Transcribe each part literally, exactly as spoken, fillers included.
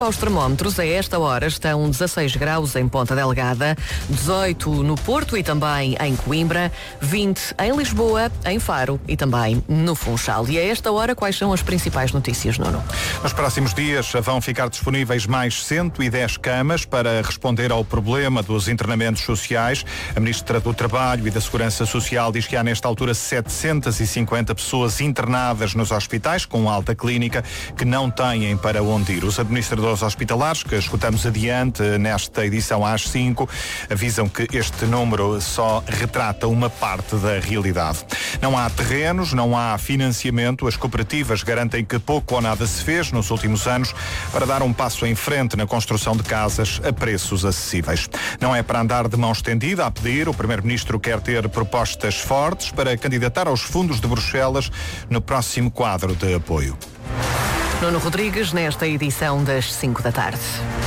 Aos termómetros, a esta hora estão dezasseis graus em Ponta Delgada, dezoito no Porto e também em Coimbra, vinte em Lisboa, em Faro e também no Funchal. E a esta hora, quais são as principais notícias, Nuno? Nos próximos dias vão ficar disponíveis mais cento e dez camas para responder ao problema dos internamentos sociais. A Ministra do Trabalho e da Segurança Social diz que há nesta altura setecentas e cinquenta pessoas internadas nos hospitais com alta clínica que não têm para onde ir. Os administradores hospitalares, que escutamos adiante nesta edição às cinco, avisam que este número só retrata uma parte da realidade. Não há terrenos, não há financiamento. As cooperativas garantem que pouco ou nada se fez nos últimos anos para dar um passo em frente na construção de casas a preços acessíveis. Não é para andar de mão estendida a pedir. O Primeiro-Ministro quer ter propostas fortes para candidatar aos fundos de Bruxelas no próximo quadro de apoio. Nuno Rodrigues, nesta edição das cinco da tarde.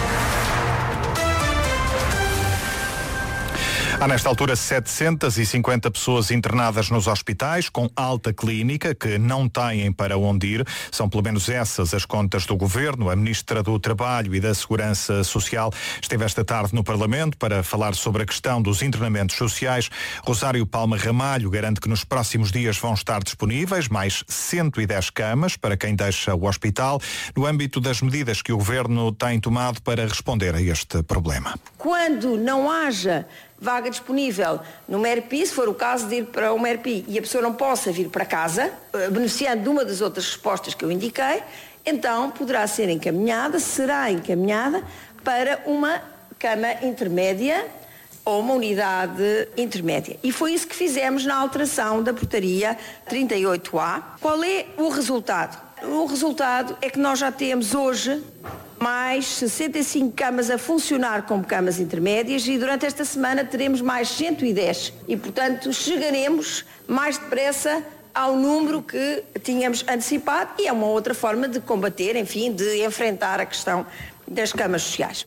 Há nesta altura setecentas e cinquenta pessoas internadas nos hospitais com alta clínica que não têm para onde ir. São pelo menos essas as contas do Governo. A Ministra do Trabalho e da Segurança Social esteve esta tarde no Parlamento para falar sobre a questão dos internamentos sociais. Rosário Palma Ramalho garante que nos próximos dias vão estar disponíveis mais cento e dez camas para quem deixa o hospital, no âmbito das medidas que o Governo tem tomado para responder a este problema. Quando não haja vaga disponível no M E R P I, se for o caso de ir para o M E R P I e a pessoa não possa vir para casa, beneficiando de uma das outras respostas que eu indiquei, então poderá ser encaminhada, será encaminhada para uma cama intermédia ou uma unidade intermédia. E foi isso que fizemos na alteração da portaria trinta e oito A. Qual é o resultado? O resultado é que nós já temos hoje mais sessenta e cinco camas a funcionar como camas intermédias e durante esta semana teremos mais cento e dez. E, portanto, chegaremos mais depressa ao número que tínhamos antecipado e é uma outra forma de combater, enfim, de enfrentar a questão das camas sociais.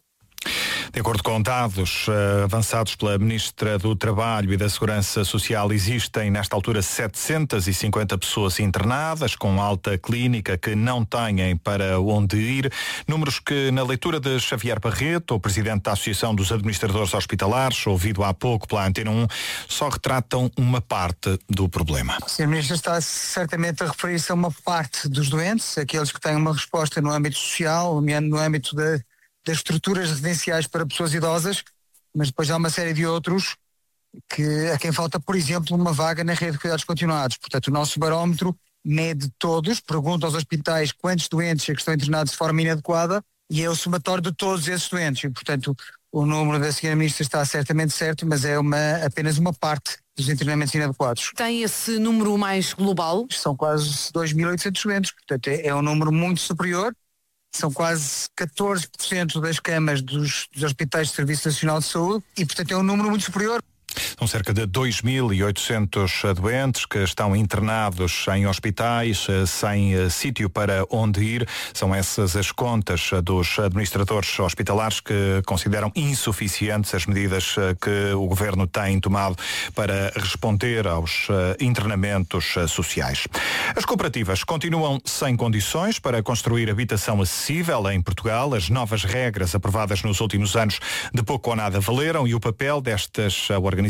De acordo com dados uh, avançados pela Ministra do Trabalho e da Segurança Social, existem nesta altura setecentas e cinquenta pessoas internadas com alta clínica que não têm para onde ir. Números que, na leitura de Xavier Barreto, o Presidente da Associação dos Administradores Hospitalares, ouvido há pouco pela Antena um, só retratam uma parte do problema. O senhor Ministro está certamente a referir-se a uma parte dos doentes, aqueles que têm uma resposta no âmbito social, no âmbito da das estruturas residenciais para pessoas idosas, mas depois há uma série de outros que, a quem falta, por exemplo, uma vaga na rede de cuidados continuados. Portanto, o nosso barómetro mede todos, pergunta aos hospitais quantos doentes é que estão internados de forma inadequada e é o somatório de todos esses doentes. E, portanto, o número da senhora Ministra está certamente certo, mas é uma, apenas uma parte dos internamentos inadequados. Tem esse número mais global? São quase dois mil e oitocentos doentes, portanto é, é um número muito superior. São quase catorze por cento das camas dos, dos hospitais de Serviço Nacional de Saúde e, portanto, é um número muito superior. São cerca de dois mil e oitocentos doentes que estão internados em hospitais sem uh, sítio para onde ir. São essas as contas dos administradores hospitalares que consideram insuficientes as medidas uh, que o Governo tem tomado para responder aos uh, internamentos uh, sociais. As cooperativas continuam sem condições para construir habitação acessível em Portugal. As novas regras aprovadas nos últimos anos de pouco ou nada valeram e o papel destas uh, organizações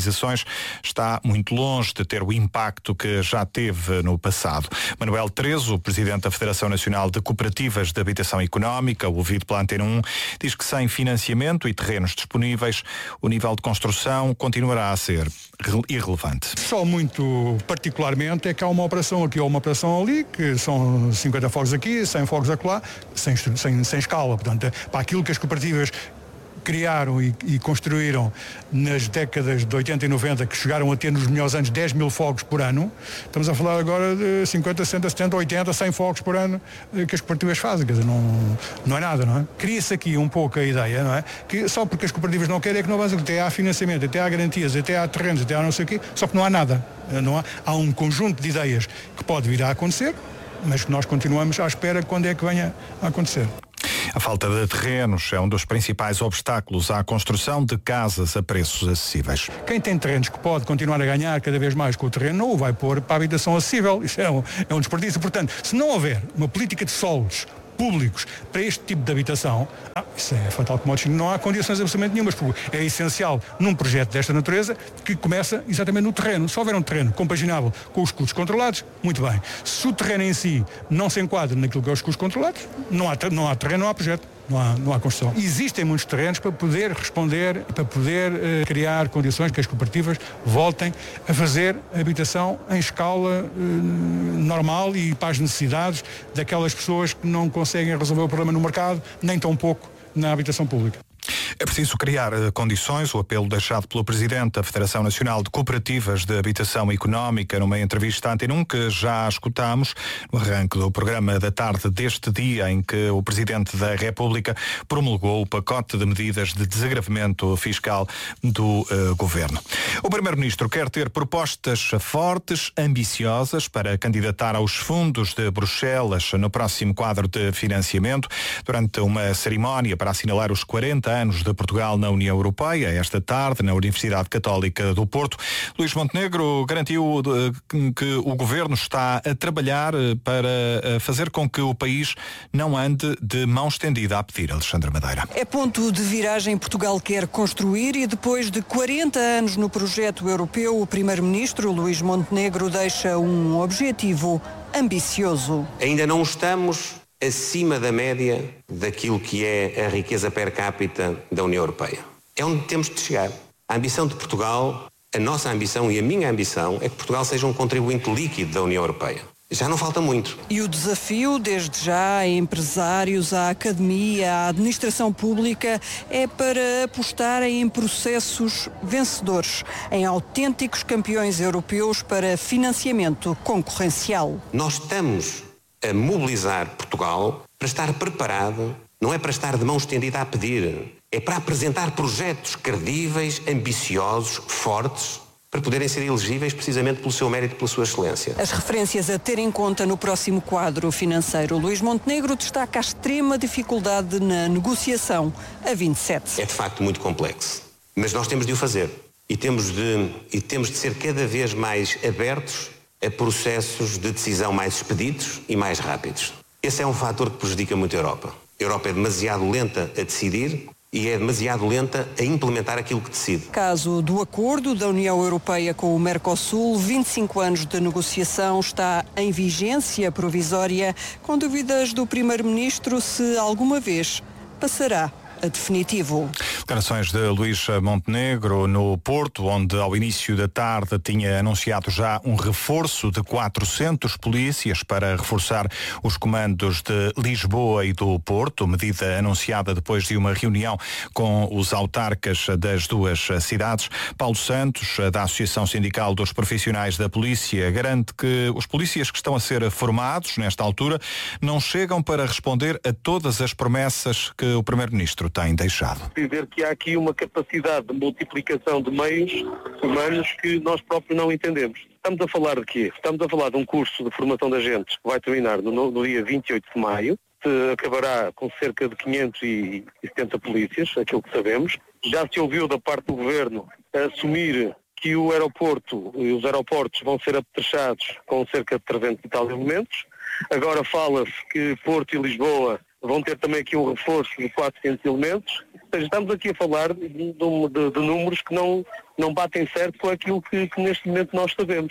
está muito longe de ter o impacto que já teve no passado. Manuel Trezo, presidente da Federação Nacional de Cooperativas de Habitação Económica, ouvido pela Antena um, diz que sem financiamento e terrenos disponíveis, o nível de construção continuará a ser irrelevante. Só muito particularmente é que há uma operação aqui ou uma operação ali, que são cinquenta fogos aqui, cem fogos acolá, sem, sem, sem escala. Portanto, para aquilo que as cooperativas criaram e, e construíram nas décadas de oitenta e noventa, que chegaram a ter nos melhores anos dez mil fogos por ano, estamos a falar agora de cinquenta, sessenta, setenta, oitenta, cem fogos por ano que as cooperativas fazem, quer dizer, não, não é nada, não é? Cria-se aqui um pouco a ideia, não é? Que só porque as cooperativas não querem é que não avançam, até há financiamento, até há garantias, até há terrenos, até há não sei o quê, só que não há nada. Não há, há um conjunto de ideias que pode vir a acontecer, mas que nós continuamos à espera quando é que venha a acontecer. A falta de terrenos é um dos principais obstáculos à construção de casas a preços acessíveis. Quem tem terrenos que pode continuar a ganhar cada vez mais com o terreno, não o vai pôr para a habitação acessível. Isso é um, é um desperdício. Portanto, se não houver uma política de solos públicos para este tipo de habitação, ah, isso é fatal como não há condições absolutamente nenhumas, porque é essencial num projeto desta natureza que começa exatamente no terreno. Se houver um terreno compaginável com os custos controlados, muito bem. Se o terreno em si não se enquadra naquilo que é os custos controlados, não há, não há terreno, não há projeto. Não há, não há construção. Existem muitos terrenos para poder responder, para poder uh, criar condições que as cooperativas voltem a fazer habitação em escala uh, normal e para as necessidades daquelas pessoas que não conseguem resolver o problema no mercado, nem tão pouco na habitação pública. É preciso criar uh, condições, o apelo deixado pelo Presidente da Federação Nacional de Cooperativas de Habitação Económica numa entrevista à Antena um que já escutámos no arranque do programa da tarde deste dia em que o Presidente da República promulgou o pacote de medidas de desagravamento fiscal do uh, Governo. O Primeiro-Ministro quer ter propostas fortes, ambiciosas para candidatar aos fundos de Bruxelas no próximo quadro de financiamento durante uma cerimónia para assinalar os quarenta anos de Portugal na União Europeia. Esta tarde, na Universidade Católica do Porto, Luís Montenegro garantiu que o Governo está a trabalhar para fazer com que o país não ande de mão estendida a pedir. Alexandre Madeira. É ponto de viragem. Portugal quer construir e depois de quarenta anos no projeto europeu, o Primeiro-Ministro Luís Montenegro deixa um objetivo ambicioso. Ainda não estamos acima da média daquilo que é a riqueza per capita da União Europeia. É onde temos de chegar. A ambição de Portugal, a nossa ambição e a minha ambição é que Portugal seja um contribuinte líquido da União Europeia. Já não falta muito. E o desafio, desde já, a empresários, à academia, à administração pública, é para apostarem em processos vencedores, em autênticos campeões europeus para financiamento concorrencial. Nós estamos a mobilizar Portugal para estar preparado, não é para estar de mão estendida a pedir, é para apresentar projetos credíveis, ambiciosos, fortes, para poderem ser elegíveis precisamente pelo seu mérito e pela sua excelência. As referências a ter em conta no próximo quadro financeiro. Luís Montenegro destaca a extrema dificuldade na negociação a vinte e sete. É de facto muito complexo, mas nós temos de o fazer e temos de, e temos de ser cada vez mais abertos a processos de decisão mais expeditos e mais rápidos. Esse é um fator que prejudica muito a Europa. A Europa é demasiado lenta a decidir e é demasiado lenta a implementar aquilo que decide. Caso do acordo da União Europeia com o Mercosul, vinte e cinco anos de negociação está em vigência provisória, com dúvidas do Primeiro-Ministro se alguma vez passará a definitivo. Declarações de Luís Montenegro no Porto, onde ao início da tarde tinha anunciado já um reforço de quatrocentos polícias para reforçar os comandos de Lisboa e do Porto, medida anunciada depois de uma reunião com os autarcas das duas cidades. Paulo Santos, da Associação Sindical dos Profissionais da Polícia, garante que os polícias que estão a ser formados nesta altura não chegam para responder a todas as promessas que o Primeiro-Ministro tem deixado. Dizer que há aqui uma capacidade de multiplicação de meios humanos que nós próprios não entendemos. Estamos a falar de quê? Estamos a falar de um curso de formação de agentes que vai terminar no, no dia vinte e oito de maio, que acabará com cerca de quinhentos e setenta polícias, aquilo que sabemos. Já se ouviu da parte do Governo assumir que o aeroporto e os aeroportos vão ser apetrechados com cerca de trezentos e tal elementos. Agora fala-se que Porto e Lisboa vão ter também aqui um reforço de quatrocentos elementos. Ou seja, estamos aqui a falar de, de, de, de números que não, não batem certo com aquilo que, que neste momento nós sabemos.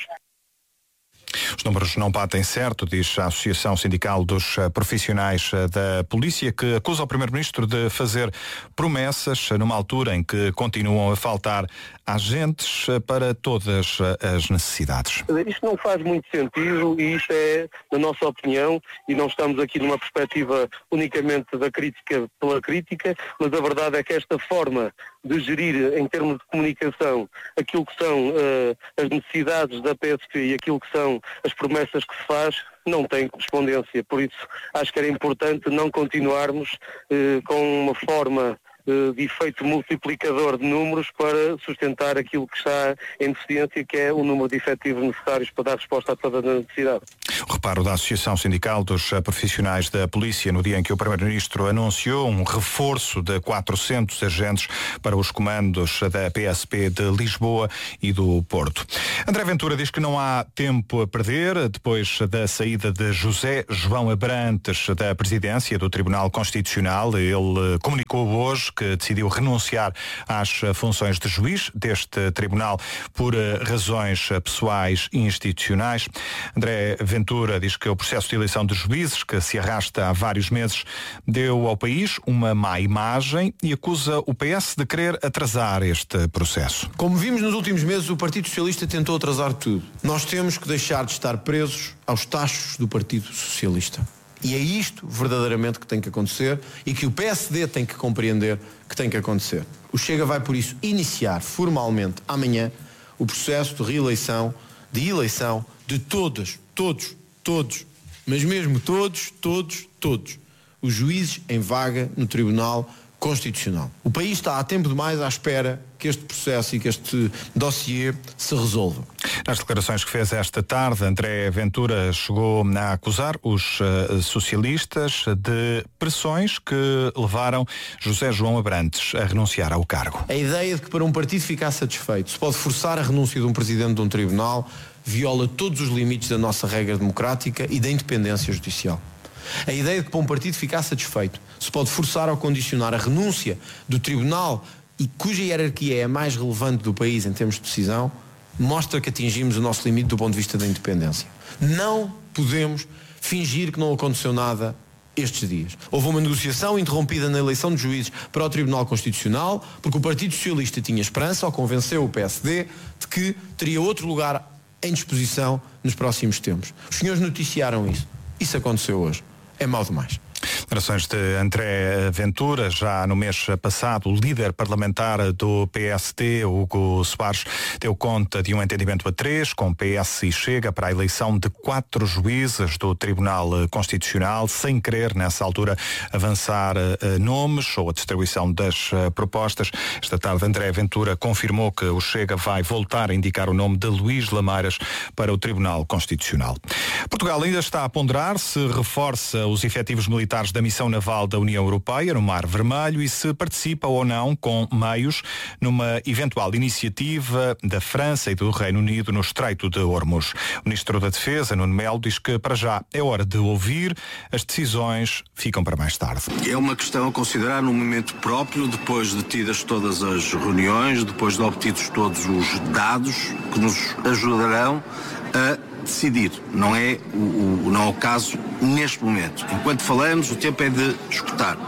Os números não batem certo, diz a Associação Sindical dos Profissionais da Polícia, que acusa o Primeiro-Ministro de fazer promessas numa altura em que continuam a faltar agentes para todas as necessidades. Isto não faz muito sentido e isto é, na nossa opinião, e não estamos aqui numa perspectiva unicamente da crítica pela crítica, mas a verdade é que esta forma de gerir em termos de comunicação aquilo que são uh, as necessidades da P S P e aquilo que são as promessas que se faz, não tem correspondência. Por isso, acho que era importante não continuarmos uh, com uma forma de efeito multiplicador de números para sustentar aquilo que está em deficiência, que é o número de efetivos necessários para dar resposta a toda a necessidade. O reparo da Associação Sindical dos Profissionais da Polícia no dia em que o Primeiro-Ministro anunciou um reforço de quatrocentos agentes para os comandos da P S P de Lisboa e do Porto. André Ventura diz que não há tempo a perder depois da saída de José João Abrantes da presidência do Tribunal Constitucional. Ele comunicou hoje que decidiu renunciar às funções de juiz deste tribunal por razões pessoais e institucionais. André Ventura diz que o processo de eleição de juízes, que se arrasta há vários meses, deu ao país uma má imagem e acusa o P S de querer atrasar este processo. Como vimos nos últimos meses, o Partido Socialista tentou atrasar tudo. Nós temos que deixar de estar presos aos tachos do Partido Socialista. E é isto verdadeiramente que tem que acontecer e que o P S D tem que compreender que tem que acontecer. O Chega vai, por isso, iniciar formalmente amanhã o processo de reeleição, de eleição de todos, todos, todos, mas mesmo todos, todos, todos, os juízes em vaga no Tribunal Constitucional. O país está há tempo demais à espera que este processo e que este dossiê se resolva. Nas declarações que fez esta tarde, André Ventura chegou a acusar os uh, socialistas de pressões que levaram José João Abrantes a renunciar ao cargo. A ideia de que para um partido ficar satisfeito se pode forçar a renúncia de um presidente de um tribunal viola todos os limites da nossa regra democrática e da independência judicial. A ideia de que para um partido ficar satisfeito se pode forçar ou condicionar a renúncia do tribunal e cuja hierarquia é a mais relevante do país em termos de decisão, mostra que atingimos o nosso limite do ponto de vista da independência. Não podemos fingir que não aconteceu nada estes dias. Houve uma negociação interrompida na eleição de juízes para o Tribunal Constitucional porque o Partido Socialista tinha esperança ou convenceu o P S D de que teria outro lugar em disposição nos próximos tempos. Os senhores noticiaram isso. Isso aconteceu hoje. É mau demais. Declarações de André Ventura. Já no mês passado, o líder parlamentar do P S D, Hugo Soares, deu conta de um entendimento a três com P S e Chega para a eleição de quatro juízes do Tribunal Constitucional, sem querer, nessa altura, avançar uh, nomes ou a distribuição das uh, propostas. Esta tarde, André Ventura confirmou que o Chega vai voltar a indicar o nome de Luís Lameiras para o Tribunal Constitucional. Portugal ainda está a ponderar se reforça os efetivos militares da missão naval da União Europeia no Mar Vermelho e se participa ou não com meios numa eventual iniciativa da França e do Reino Unido no Estreito de Hormuz. O Ministro da Defesa, Nuno Melo, diz que para já é hora de ouvir, as decisões ficam para mais tarde. É uma questão a considerar no momento próprio, depois de tidas todas as reuniões, depois de obtidos todos os dados que nos ajudarão a decidir. Não é o, o, não é o caso neste momento. Enquanto falamos, o tempo é de escutar.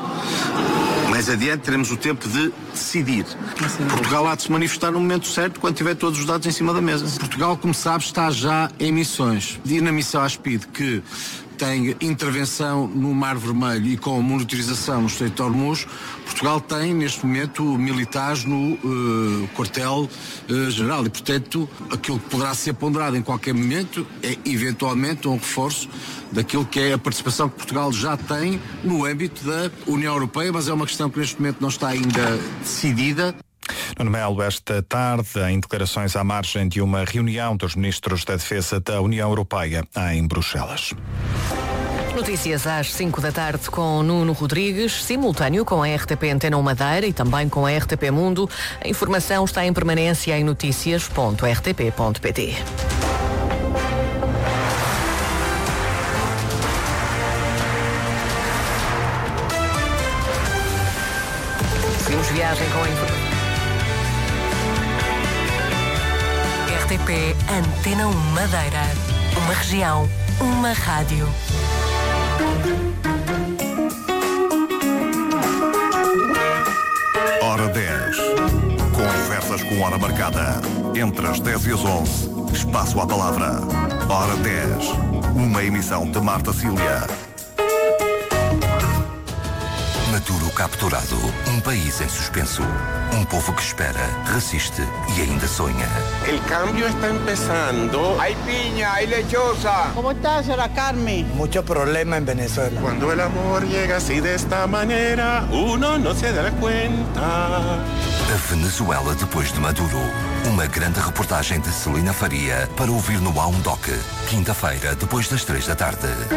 Mais adiante teremos o tempo de decidir. Portugal há de se manifestar no momento certo quando tiver todos os dados em cima da mesa. Portugal, como sabe, está já em missões. E na missão ASPIDE, que tem intervenção no Mar Vermelho e com monitorização no Estreito de Hormuz, Portugal tem, neste momento, militares no uh, quartel-general. Uh, e, portanto, aquilo que poderá ser ponderado em qualquer momento é, eventualmente, um reforço daquilo que é a participação que Portugal já tem no âmbito da União Europeia, mas é uma questão que, neste momento, não está ainda decidida. Nuno Melo, esta tarde, em declarações à margem de uma reunião dos ministros da Defesa da União Europeia em Bruxelas. Notícias às cinco da tarde com Nuno Rodrigues, simultâneo com a R T P Antena Madeira e também com a R T P Mundo. A informação está em permanência em notícias ponto r t p ponto p t. Seguimos viagem com a informação. R T P Antena Madeira. Uma região, uma rádio. Hora dez. Conversas com hora marcada. Entre as dez e as onze. Espaço à palavra. Hora dez. Uma emissão de Marta Cília. Maduro capturado. Um país em suspenso. Um povo que espera, resiste e ainda sonha. El cambio está empezando. Hay piña, hay lechosa. ¿Cómo está, señora Carmen? Mucho problema en Venezuela. Cuando el amor llega así de esta manera, uno no se da cuenta. A Venezuela depois de Maduro. Uma grande reportagem de Celina Faria para ouvir no A um Doc. Quinta-feira, depois das três da tarde.